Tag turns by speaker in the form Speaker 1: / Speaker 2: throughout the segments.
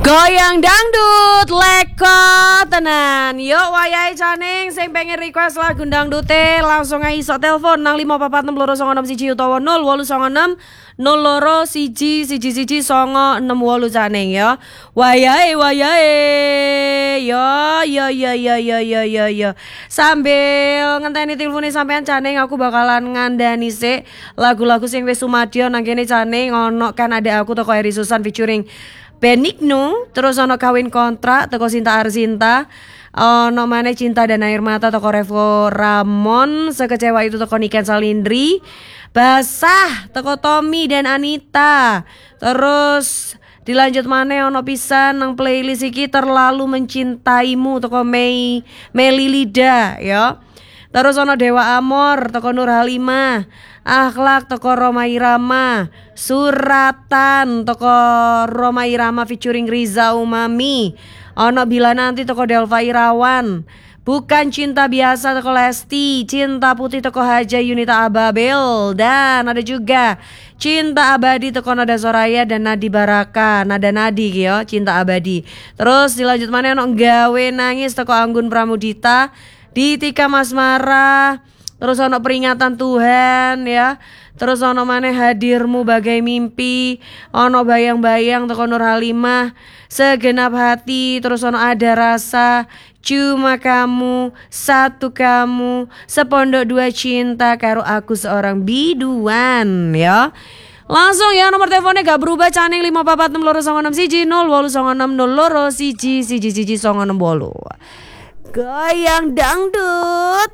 Speaker 1: Goyang dangdut leko tenan. Yuk wayahe caning sing pengen request lagu dangdute langsung ae iso telepon nang 5442961 utawa 0896 0211111198 caning ya. Wayahe yo. Sambil ngenteni telpone sampean caning aku bakalan ngandani sik lagu-lagu sing wis sumadyo nang kene caning ono kan ada aku toko Eri Susan featuring Benigno, terus ono Kawin Kontrak toko Sinta Arsinta, ono maneh Cinta dan Air Mata toko Revo Ramon, Sekecewa Itu toko Niken Salindri, Basah toko Tommy dan Anita. Terus dilanjut maneh ono pisan nang playlist iki Terlalu Mencintaimu toko Meli Lida ya. Terus ono Dewa Amor toko Nur Halimah, Akhlak toko Roma Irama, Suratan toko Roma Irama featuring Riza Umami, ono Bila Nanti toko Delva Irawan, Bukan Cinta Biasa toko Lesti, Cinta Putih toko Haja Yunita Ababel, dan ada juga Cinta Abadi toko Nada Soraya dan Nadi Baraka, Nada Nadi yo, Cinta Abadi. Terus dilanjut mana ono Gawe Nangis toko Anggun Pramudita, Ditika Masmara, terus ono Peringatan Tuhan ya. Terus ono maneh Hadirmu Bagai Mimpi, ono Bayang-Bayang toko Nur Halimah, Segenap Hati, terus ono Ada Rasa, Cuma Kamu, Satu Kamu, Sepondok Dua Cinta, karo Aku Seorang Biduan ya. Langsung ya nomor teleponnya gak berubah caning 544 08160 Goyang dangdut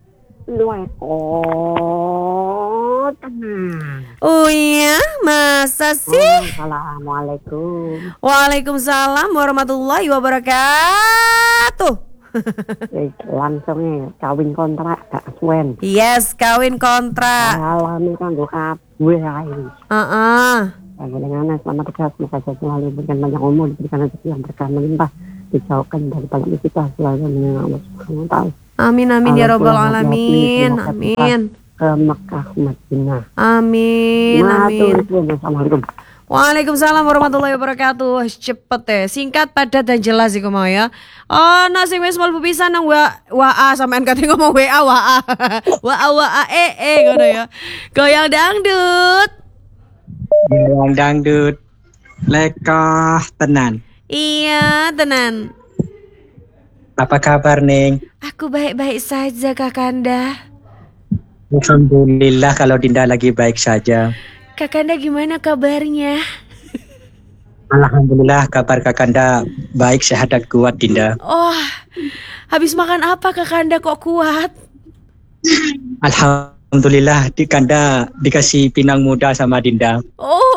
Speaker 1: Oh iya, masa sih?
Speaker 2: Assalamualaikum.
Speaker 1: Waalaikumsalam warahmatullahi wabarakatuh.
Speaker 2: Langsung nih kawin kontrak Kak Swen.
Speaker 1: Yes, kawin kontrak.
Speaker 2: Alami kanggo kabeh ae.
Speaker 1: Dengan
Speaker 2: selamat kerja, semoga selalu diberikan banyak umur, diberikan rezeki yang berkah melimpah, dijauhkan dari banyak musibah selalu dengan Allah Subhanahu wa taala.
Speaker 1: Amin ya robbal alamin. Amin.
Speaker 2: Ke Mekah Madinah.
Speaker 1: Amin.
Speaker 2: Assalamualaikum.
Speaker 1: Waalaikumsalam warahmatullahi wabarakatuh. Cepet singkat, padat dan jelas iku mau ya. Oh, nasi wis mlebu pisan nang WA sampean kate ngomong WA WA. WA ngono ya. Goyang dangdut.
Speaker 3: Goyang dangdut. Lekah tenan.
Speaker 1: Iya, tenan.
Speaker 3: Apa kabar, Ning?
Speaker 1: Aku baik-baik saja, Kakanda.
Speaker 3: Alhamdulillah kalau Dinda lagi baik saja.
Speaker 1: Kakanda gimana kabarnya?
Speaker 3: Alhamdulillah kabar Kakanda baik, sehat dan kuat, Dinda.
Speaker 1: Oh, habis makan apa Kakanda kok kuat?
Speaker 3: Alhamdulillah Kanda dikasih pinang muda sama Dinda.
Speaker 1: Oh.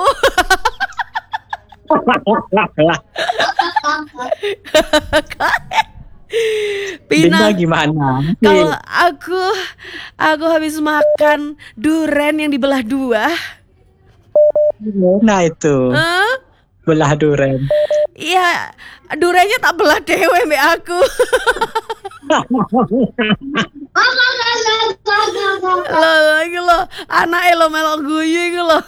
Speaker 3: Dinda gimana?
Speaker 1: Kalau aku habis makan duren yang dibelah dua.
Speaker 3: Nah itu belah duren.
Speaker 1: Iya, durennya tak belah dewe mbak aku. Lo anak lo melok guyu gitu lo.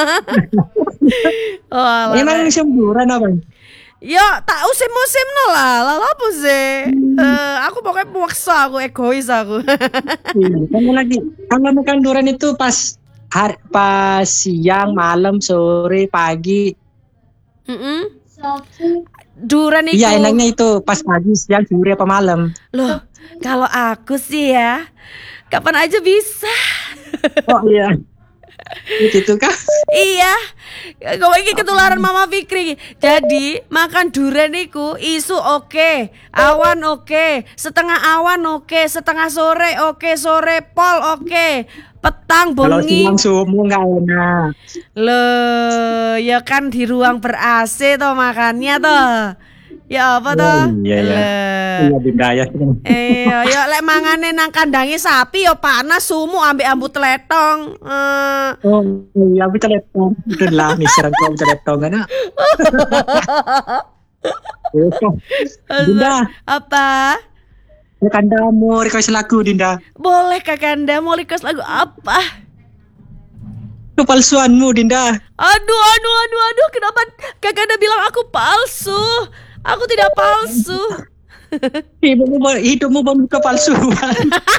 Speaker 3: Emang semburan apa?
Speaker 1: Yo, tak musim no lah apa sih? Aku pokoknya paksa, aku egois aku.
Speaker 3: Kamu makan durian itu pas siang, malam, sore, pagi.
Speaker 1: Durian itu.
Speaker 3: Iya, enaknya itu pas pagi, siang, sore apa malam.
Speaker 1: Loh, kalau aku sih ya, kapan aja bisa.
Speaker 3: Oh iya. Gitu kah?
Speaker 1: Iya. Kau ini ketularan Mama Fikri. Jadi makan durian iku isu oke, awan oke, setengah awan oke, setengah sore oke, sore pol oke, petang bengi.
Speaker 3: Kalau siang sumu nggak enak.
Speaker 1: Loh, ya kan di ruang ber-AC toh makannya toh. Ya apa toh?
Speaker 3: Iya Dinda ya.
Speaker 1: Ya lek mangane nang kandange sapi ya panas sumu ambek ambu teletong.
Speaker 3: Oh iya ambu teletong. Udah lah miserang ambu teletong kan. Dinda.
Speaker 1: Apa?
Speaker 3: Kakanda mau request lagu Dinda.
Speaker 1: Boleh Kakanda, mau request lagu apa?
Speaker 3: Kepalsuanmu Dinda.
Speaker 1: Aduh, kenapa Kakanda bilang aku palsu. Aku tidak palsu.
Speaker 3: Hidupmu membuka palsuan.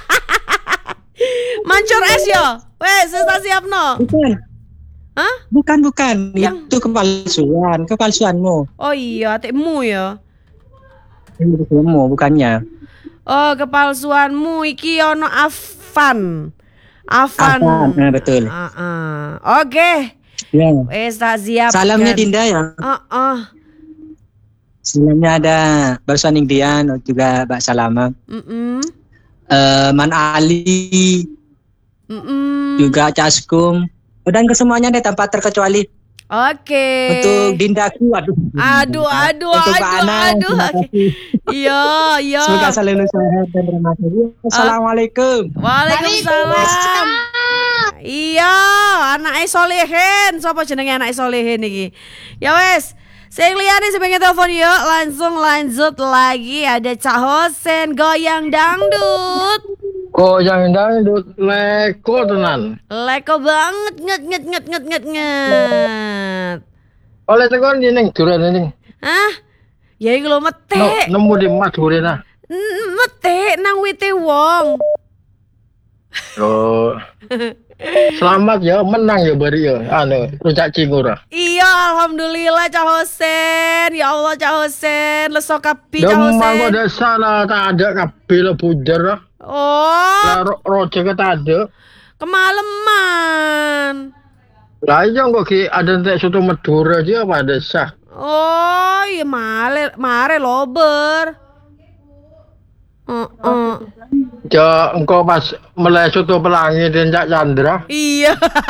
Speaker 1: Mancur es yo. Wes, tak siap no. Hah?
Speaker 3: Bukan.
Speaker 1: Yang-
Speaker 3: Itu kepalsuanmu.
Speaker 1: Oh iya, atikmu ya.
Speaker 3: Hidupmu bukannya.
Speaker 1: Oh, kepalsuanmu iki ono Afan.
Speaker 3: Nah, betul.
Speaker 1: Oke.
Speaker 3: Ya.
Speaker 1: Wes tak siap.
Speaker 3: Salamnya Dinda ya. Salamnya ada Barusan Dian juga Mbak Salama. Man Ali juga Caskum dan ke semuanya deh tanpa terkecuali.
Speaker 1: Oke.
Speaker 3: Untuk Dindaku
Speaker 1: Aduh.
Speaker 3: Untuk Mbak Ana, terima kasih.
Speaker 1: Iya.
Speaker 3: Semoga selalu sehat dan bermanfaat. Assalamualaikum.
Speaker 1: Waalaikumsalam. Iya, anake solehin. Sopo jenenge anake solehin iki? Ya wes. Sing liyane sebagai telepon yuk, langsung lanjut lagi ada Cak Hosen goyang dangdut.
Speaker 4: Goyang dangdut leko tenan.
Speaker 1: Leko banget nget.
Speaker 4: Oleh tekan ning duren ning.
Speaker 1: Hah? Ya iki lho metik.
Speaker 4: Nemu di Madure nah.
Speaker 1: Metik nang wite wong.
Speaker 4: Oh. Selamat ya, menang ya bari ya. Rujak cingur.
Speaker 1: Iya, alhamdulillah Cak Hosen. Ya Allah Cak Hosen, leso kapi Cak
Speaker 4: Demang kok
Speaker 1: Hosen.
Speaker 4: ada salah tak ada kabel bujar.
Speaker 1: Oh,
Speaker 4: Lah rojo ke tak ada.
Speaker 1: kemaleman.
Speaker 4: Lah iya kok ki ada entek soto Madura aja apa ada sah.
Speaker 1: Oh, iya mare lober.
Speaker 4: Ja engkau pas meleh soto Pelangi dan Cak Chandra.
Speaker 1: Iya.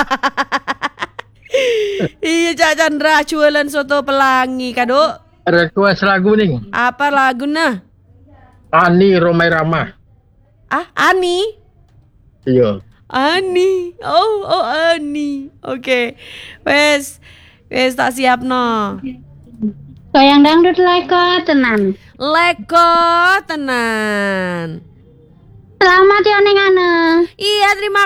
Speaker 1: Iya Cak Chandra jualan soto Pelangi kado.
Speaker 4: Request lagu nih.
Speaker 1: Apa laguna?
Speaker 4: Ani Romai Rama.
Speaker 1: Ani.
Speaker 4: Iya.
Speaker 1: Ani. Oh Ani. Oke. Wes tak siap no.
Speaker 5: Goyang dangdut leko tenan.
Speaker 1: Leko tenan.
Speaker 5: Selamat ya ning ana.
Speaker 1: Iya, terima